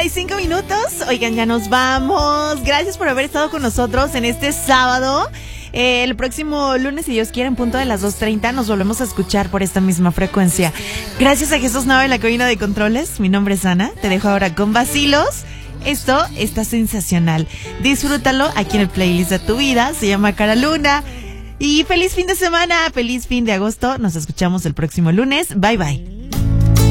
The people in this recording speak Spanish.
9:35. Oigan, ya nos vamos. Gracias por haber estado con nosotros en este sábado. El próximo lunes, si Dios quiere, en punto de las 2:30, nos volvemos a escuchar por esta misma frecuencia. Gracias a Jesús Nava en la cabina de controles. Mi nombre es Ana. Te dejo ahora con Vacilos. Esto está sensacional. Disfrútalo aquí en el playlist de tu vida. Se llama Cara Luna. Y feliz fin de semana. Feliz fin de agosto. Nos escuchamos el próximo lunes. Bye, bye.